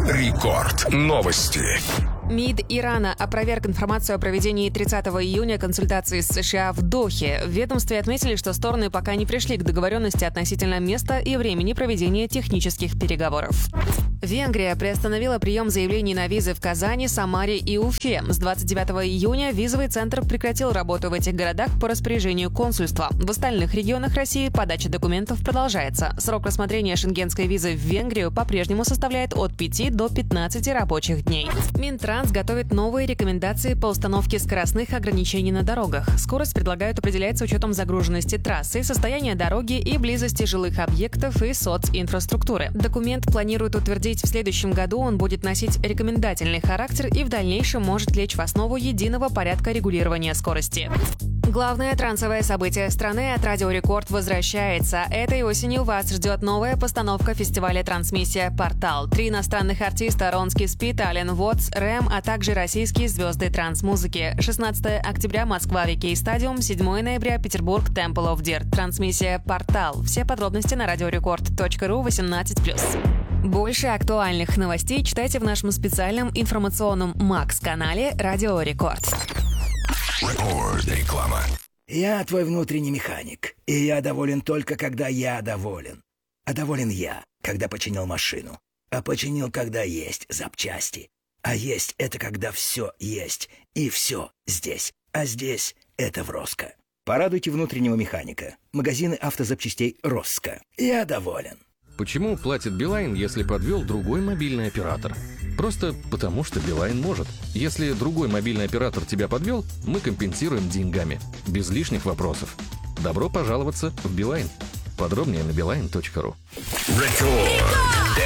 Рекорд. Новости. МИД Ирана опроверг информацию о проведении 30 июня консультаций с США в Дохе. В ведомстве отметили, что стороны пока не пришли к договоренности относительно места и времени проведения технических переговоров. Венгрия приостановила прием заявлений на визы в Казани, Самаре и Уфе. С 29 июня визовый центр прекратил работу в этих городах по распоряжению консульства. В остальных регионах России подача документов продолжается. Срок рассмотрения шенгенской визы в Венгрию по-прежнему составляет от 5 до 15 рабочих дней. Минтранс готовит новые рекомендации по установке скоростных ограничений на дорогах. Скорость предлагают определять с учетом загруженности трассы, состояния дороги и близости жилых объектов и социнфраструктуры. Документ планируют утвердить в следующем году. Он будет носить рекомендательный характер и в дальнейшем может лечь в основу единого порядка регулирования скорости. Главное трансовое событие страны от Радио Рекорд возвращается. Этой осенью вас ждет новая постановка фестиваля «Трансмиссия. Портал». 3 иностранных артиста: Ронский Спид, Ален Вотс, Рэм, а также российские звезды транс-музыки. 16 октября Москва, Викей Стадиум, 7 ноября Петербург, Temple of Dirt. Трансмиссия «Портал». Все подробности на radiorecord.ru 18+. Больше актуальных новостей читайте в нашем специальном информационном МАКС-канале «Радио Рекорд». Реклама. Я твой внутренний механик, и я доволен только, когда я доволен. А доволен я, когда починил машину. А починил, когда есть запчасти. А есть — это когда все есть, и все здесь. А здесь — это в Роско. Порадуйте внутреннего механика. Магазины автозапчастей Роско. Я доволен. Почему платит Билайн, если подвел другой мобильный оператор? Просто потому, что Билайн может. Если другой мобильный оператор тебя подвел, мы компенсируем деньгами. Без лишних вопросов. Добро пожаловаться в Билайн. Подробнее на beeline.ru. Рекорд.